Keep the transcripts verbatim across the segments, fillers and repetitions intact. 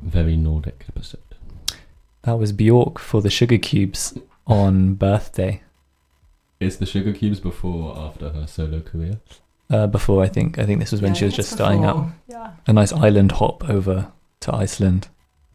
very Nordic episode. That was Bjork for the Sugar Cubes on Birthday. Is the Sugar Cubes before or after her solo career? Uh, before, I think. I think this was when Yeah, she was it's just starting before. out. Yeah. A nice island hop over to Iceland.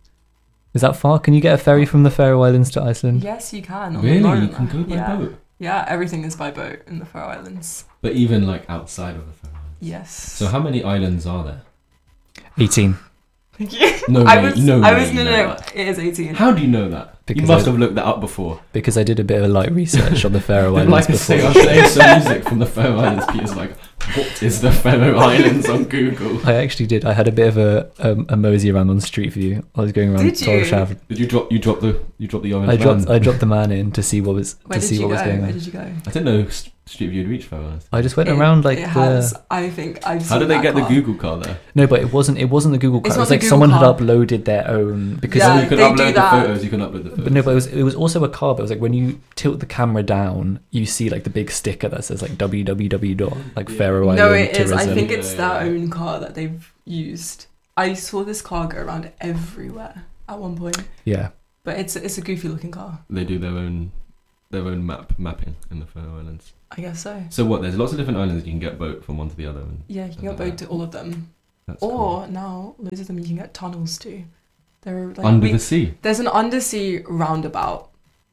Is that far? Can you get a ferry from the Faroe Islands to Iceland? Yes, you can. on Really? the You Lorna. can go by yeah. boat? Yeah, everything is by boat in the Faroe Islands. But even like outside of the Faroe Islands? Yes. So how many islands are there? eighteen. Thank you. No I way, was, no I way was, you no, know no, no, that. it is eighteen. How do you know that? Because you must I- have looked that up before. Because I did a bit of a light research on the Faroe I'd Islands like to before. say I'm playing some music from the Faroe Islands. Peter's like, what is the Faroe Islands on Google? I actually did. I had a bit of a um, a mosey around on Street View. I was going around Did you? Torshavn. Did you drop you drop the you drop the orange I dropped van? I dropped the man in to see what was Where to did see you what go? was going Where on. did you go? I didn't know St- Street View had reached Faroe Islands. I just went It- around like it the has. I think I've How seen did they that get the car. Google car there? no, but it wasn't it wasn't the Google car. It's It not was the like Google someone car. had uploaded their own because Yeah, So you could they upload do the that. photos. You can upload the photos. But no, but it was it was also a car. But it was like when you tilt the camera down, you see like the big sticker that says like www dot like Yeah. Faroe Island No, it is. I tourism. think Yeah, it's yeah, their yeah. own car that they've used. I saw this car go around everywhere at one point, Yeah, but it's it's a goofy looking car. They do their own their own map mapping in the Faroe Islands. I guess so. So what? There's lots of different islands you can get boat from one to the other. And Yeah, you can get boat to all of them, that's or now loads of them you can get tunnels to. There are like cool. Under we- the sea. there's an undersea roundabout.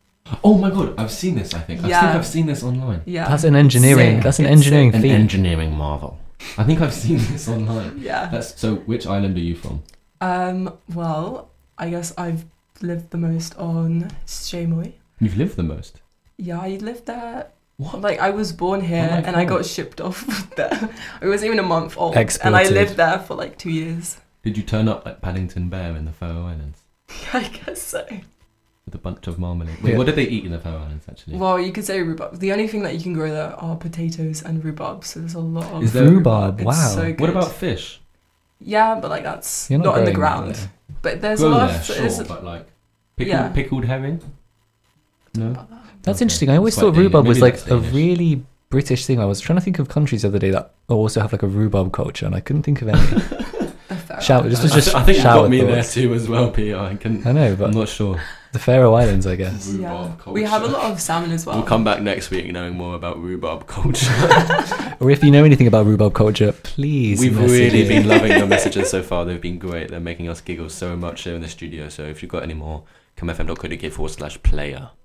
Oh my god! I've seen this. I think. I Yeah. think I've seen this online. Yeah, that's an engineering. Sick. That's an It's engineering An feat. engineering marvel. I think I've seen this online. Yeah. That's so. Which island are you from? Um. Well, I guess I've lived the most on Shamoy. You've lived the most. Yeah, I lived there. What? Like I was born here Oh my and I God. got shipped off there. I wasn't even a month old, and I Exported. lived there for like two years. Did you turn up like Paddington Bear in the Faroe Islands I guess so. with a bunch of marmalade? Wait, Yeah. what did they eat in the Faroe Islands actually? Well, you could say rhubarb. The only thing that you can grow there are potatoes and rhubarb. So there's a lot of. Is there Rhubarb. It's Wow. so good. What about fish? Yeah, but like that's You're not, in the growing ground. that there. But there's Grow a lot there, of. sure, there's- but like pickled, Yeah. pickled herring. No. about that. That's Okay. interesting. I always That's quite thought rhubarb Danish. was Maybe like that's a Danish. really British thing. I was trying to think of countries the other day that also have like a rhubarb culture, and I couldn't think of any. The Faroe Shout- Islands. this was just I, I think you shower got me there thoughts. too as well, Peter. I can. I know, I'm but not sure. the Faroe Islands, I guess. Yeah. Rhubarb We have a culture. lot of salmon as well. We'll come back next week knowing more about rhubarb culture. Or if you know anything about rhubarb culture, please. We've message really me. been loving your messages so far. They've been great. They're making us giggle so much here in the studio. So if you've got any more, comefm.co.uk forward slash player.